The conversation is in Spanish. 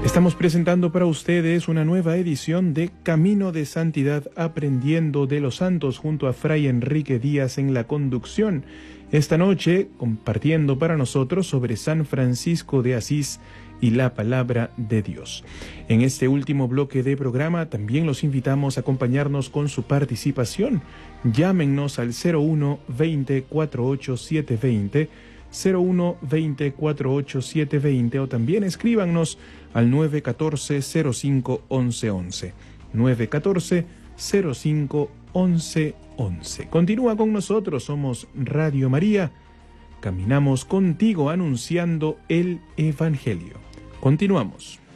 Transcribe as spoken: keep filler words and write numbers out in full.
Estamos presentando para ustedes una nueva edición de Camino de Santidad, aprendiendo de los santos, junto a Fray Enrique Díaz en la conducción. Esta noche compartiendo para nosotros sobre San Francisco de Asís y la palabra de Dios. En este último bloque de programa también los invitamos a acompañarnos con su participación. Llámenos al cero uno, veinte, cuarenta y ocho, setecientos veinte, cero uno, veinte, cuarenta y ocho, setecientos veinte, o también escríbanos al nueve uno cuatro, cero cinco, once once, nueve uno cuatro, cero cinco, once once. Continúa con nosotros, somos Radio María, caminamos contigo anunciando el Evangelio. Continuamos.